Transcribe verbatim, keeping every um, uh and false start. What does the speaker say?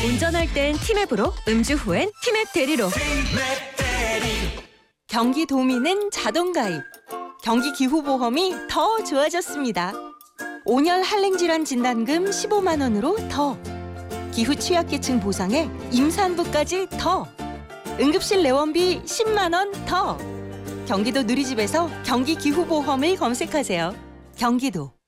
운전할 땐 티맵으로, 음주 후엔 티맵 대리로. 경기도민은 자동가입. 경기기후보험이 더 좋아졌습니다. 온열 한랭질환 진단금 십오만 원으로 더. 기후 취약계층 보상에 임산부까지 더. 응급실 내원비 십만 원 더. 경기도 누리집에서 경기기후보험을 검색하세요. 경기도.